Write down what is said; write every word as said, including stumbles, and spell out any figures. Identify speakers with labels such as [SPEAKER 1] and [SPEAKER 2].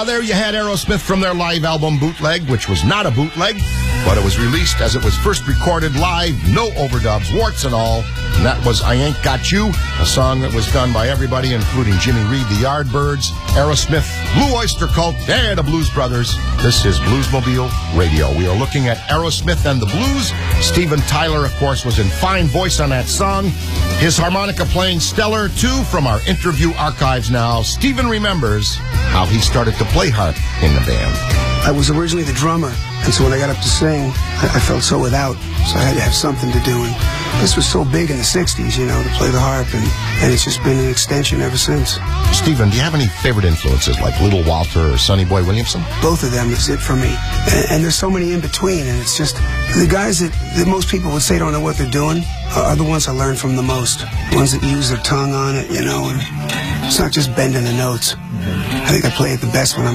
[SPEAKER 1] Uh, there you had Aerosmith from their live album Bootleg, which was not a bootleg, but it was released as it was first recorded live, no overdubs, warts and all. And that was I Ain't Got You, a song that was done by everybody, including Jimmy Reed, the Yardbirds, Aerosmith, Blue Oyster Cult, and the Blues Brothers. This is Bluesmobile Radio. We are looking at Aerosmith and the Blues. Steven Tyler, of course, was in fine voice on that song. His harmonica playing stellar, too, from our interview archives now. Steven remembers how he started to play harp in the band.
[SPEAKER 2] I was originally the drummer, and so when I got up to sing, I, I felt so without, so I had to have something to do. And this was so big in the sixties, you know, to play the harp, and, and it's just been an extension ever since.
[SPEAKER 1] Steven, do you have any favorite influences, like Little Walter or Sonny Boy Williamson?
[SPEAKER 2] Both of them is it for me. And, and there's so many in between, and it's just, the guys that, that most people would say don't know what they're doing are, are the ones I learn from the most. The ones that use their tongue on it, you know, and it's not just bending the notes. I think I play it the best when I'm